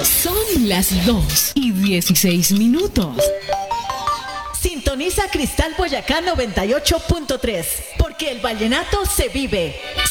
Son las 2:16. Sintoniza Cristal Boyacá 98.3, porque el vallenato se vive,